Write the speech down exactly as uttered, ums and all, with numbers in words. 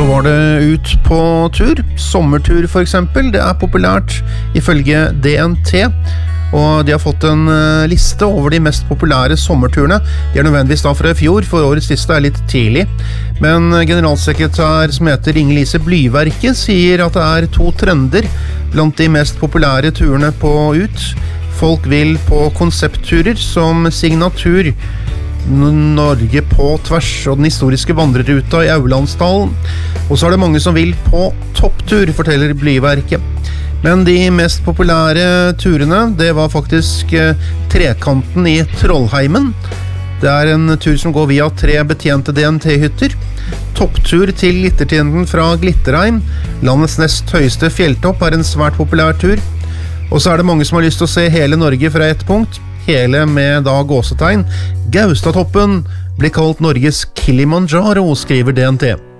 Så var det ut på tur, sommertur for eksempel. Det er populært ifølge D N T, og de har fått en liste over de mest populære sommerturene. De er nødvendigvis da fra i fjor, for årets liste er litt tidlig. Men generalsekretær som heter Inge-Lise Blyverke sier at det er to trender blant de mest populære turene på ut. Folk vil på konseptturer som signatur, Norge på tvers og den historiske vandreruta i Aulandsdalen. Og så er det mange som vil på topptur, forteller Blyverket. Men de mest populære turene, det var faktisk eh, Trekanten i Trollheimen. Det er en tur som går via tre betjente D N T-hytter. Topptur til Glittertinden fra Glitterheim. Landets nest høyeste fjelltopp er en svært populær tur. Og så er det mange som har lyst til å se hele Norge fra ett punkt. Hele med da gåsetegn. Gaustatoppen blir kalt Norges Kilimanjaro, skriver D N T.